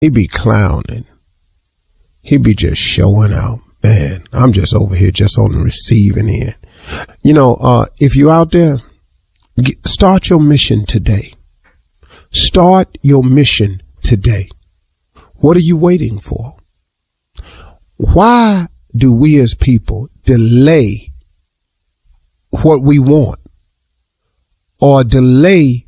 He be clowning. He be just showing out. Man, I'm just over here just on the receiving end. If you out there, start your mission today. Start your mission today. What are you waiting for? Why do we as people delay what we want or delay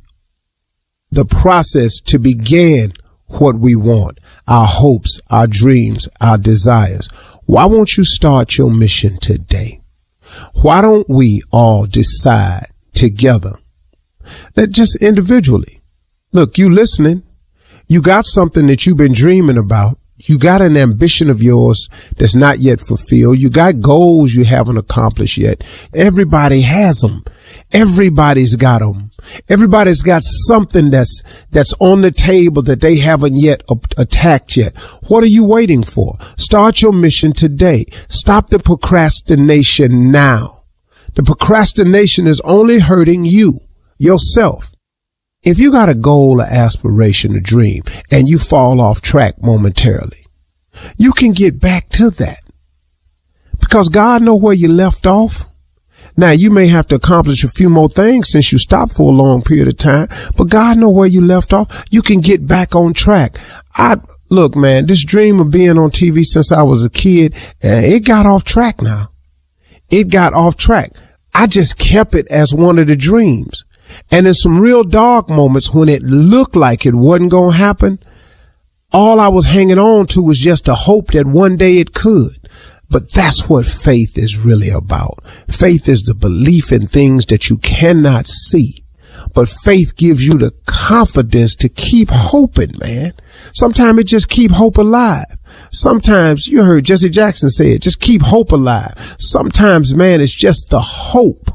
the process to begin what we want, our hopes, our dreams, our desires? Why won't you start your mission today? Why don't we all decide together that just individually, look, you listening, you got something that you've been dreaming about. You got an ambition of yours that's not yet fulfilled. You got goals you haven't accomplished yet. Everybody has them. Everybody's got them. Everybody's got something that's on the table that they haven't yet attacked yet. What are you waiting for? Start your mission today. Stop the procrastination now. The procrastination is only hurting you, yourself. If you got a goal, an aspiration, a dream, and you fall off track momentarily, you can get back to that because God knows where you left off. Now, you may have to accomplish a few more things since you stopped for a long period of time, but God knows where you left off. You can get back on track. Look, man, this dream of being on TV since I was a kid, it got off track now. It got off track. I just kept it as one of the dreams. And in some real dark moments when it looked like it wasn't going to happen, all I was hanging on to was just a hope that one day it could. But that's what faith is really about. Faith is the belief in things that you cannot see. But faith gives you the confidence to keep hoping, man. Sometimes it just keep hope alive. Sometimes, you heard Jesse Jackson say it, just keep hope alive. Sometimes, man, it's just the hope.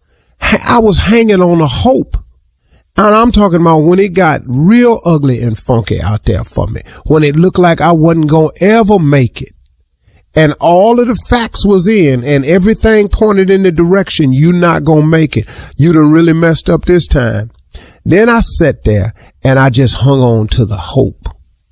I was hanging on a hope. And I'm talking about when it got real ugly and funky out there for me, when it looked like I wasn't going to ever make it. And all of the facts was in and everything pointed in the direction you're not going to make it. You done really messed up this time. Then I sat there and I just hung on to the hope.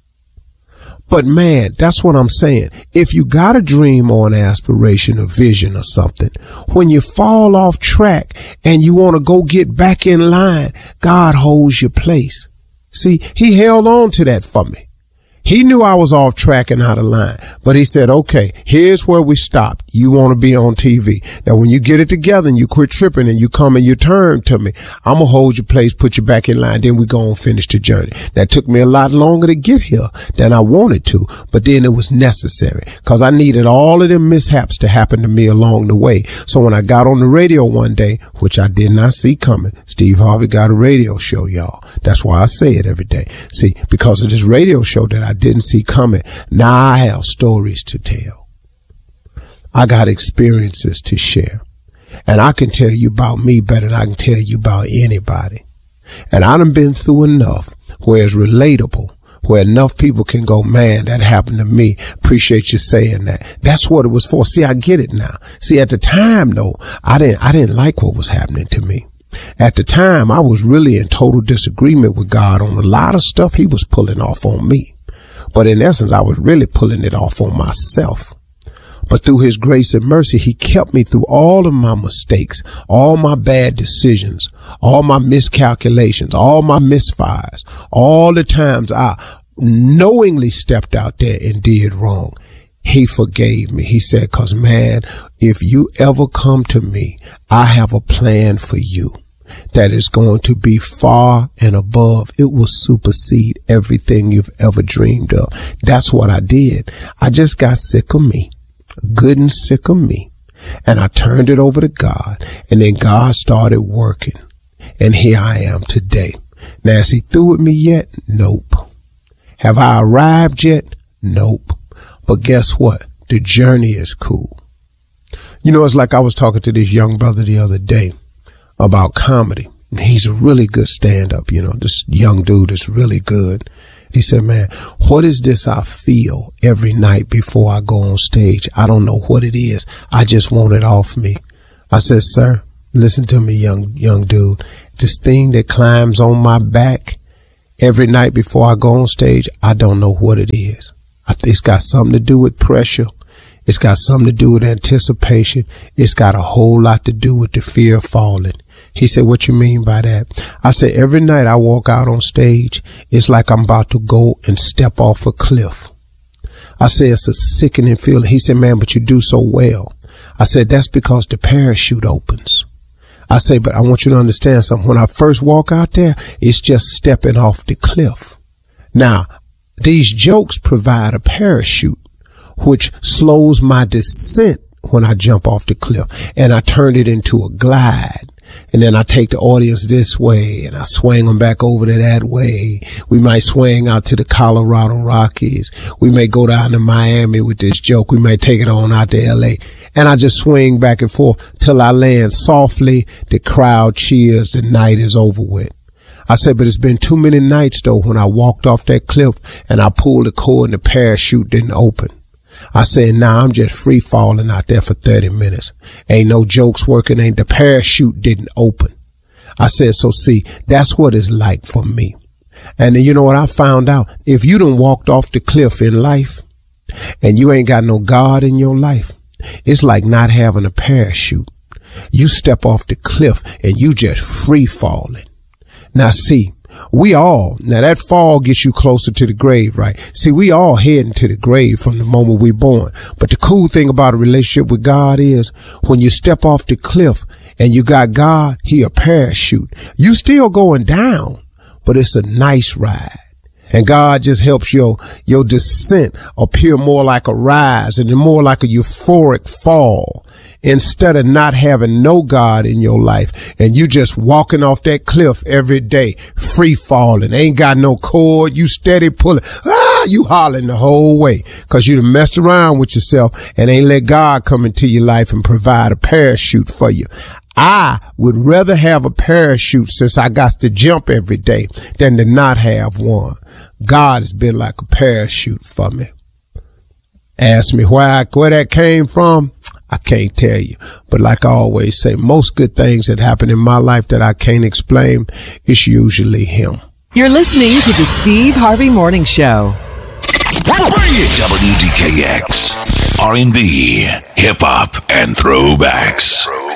But man, that's what I'm saying. If you got a dream or an aspiration, a vision or something, when you fall off track and you want to go get back in line, God holds your place. See, he held on to that for me. He knew I was off track and out of line, but he said, okay, here's where we stopped. You want to be on TV. Now, when you get it together and you quit tripping and you come and you turn to me, I'm going to hold your place, put you back in line. Then we go and finish the journey. That took me a lot longer to get here than I wanted to, but then it was necessary because I needed all of them mishaps to happen to me along the way. So when I got on the radio one day, which I did not see coming, Steve Harvey got a radio show, y'all. That's why I say it every day. See, because of this radio show that I didn't see coming, now I have stories to tell. I got experiences to share. And I can tell you about me better than I can tell you about anybody. And I done been through enough where it's relatable, where enough people can go, man, that happened to me. Appreciate you saying that. That's what it was for. See, I get it now. See, at the time, though, I didn't like what was happening to me. At the time, I was really in total disagreement with God on a lot of stuff he was pulling off on me. But in essence, I was really pulling it off on myself. But through his grace and mercy, he kept me through all of my mistakes, all my bad decisions, all my miscalculations, all my misfires, all the times I knowingly stepped out there and did wrong. He forgave me. He said, 'cause man, if you ever come to me, I have a plan for you that is going to be far and above. It will supersede everything you've ever dreamed of. That's what I did. I just got sick of me, good and sick of me. And I turned it over to God. And then God started working. And here I am today. Now, is he through with me yet? Nope. Have I arrived yet? Nope. But guess what? The journey is cool. You know, it's like I was talking to this young brother the other day about comedy. He's a really good stand-up, you know, this young dude is really good. He said, man, what is this I feel every night before I go on stage? I don't know what it is. I just want it off me. I said, sir, listen to me, young dude. This thing that climbs on my back every night before I go on stage, I don't know what it is. It's got something to do with pressure. It's got something to do with anticipation. It's got a whole lot to do with the fear of falling. He said, what you mean by that? I said, every night I walk out on stage, it's like I'm about to go and step off a cliff. I said, it's a sickening feeling. He said, man, but you do so well. I said, that's because the parachute opens. I say, but I want you to understand something. When I first walk out there, it's just stepping off the cliff. Now, these jokes provide a parachute, which slows my descent when I jump off the cliff, and I turn it into a glide. And then I take the audience this way and I swing them back over to that way. We might swing out to the Colorado Rockies. We may go down to Miami with this joke. We may take it on out to LA. And I just swing back and forth till I land softly. The crowd cheers. The night is over with. I said, but it's been too many nights though when I walked off that cliff and I pulled the cord and the parachute didn't open. I said, nah, I'm just free falling out there for 30 minutes. Ain't no jokes working. Ain't the parachute didn't open. I said, so see, that's what it's like for me. And then you know what I found out? If you done walked off the cliff in life and you ain't got no God in your life, it's like not having a parachute. You step off the cliff and you just free falling. Now see, now that fall gets you closer to the grave, right? See, we all heading to the grave from the moment we're born. But the cool thing about a relationship with God is when you step off the cliff and you got God, He a parachute. You still going down, but it's a nice ride. And God just helps your descent appear more like a rise and more like a euphoric fall. Instead of not having no God in your life and you just walking off that cliff every day, free falling, ain't got no cord, you steady pulling, you hollering the whole way because you done messed around with yourself and ain't let God come into your life and provide a parachute for you. I would rather have a parachute since I got to jump every day than to not have one. God has been like a parachute for me. Ask me where that came from. I can't tell you. But like I always say, most good things that happen in my life that I can't explain, it's usually Him. You're listening to the Steve Harvey Morning Show. WDKX, R&B, hip-hop, and throwbacks.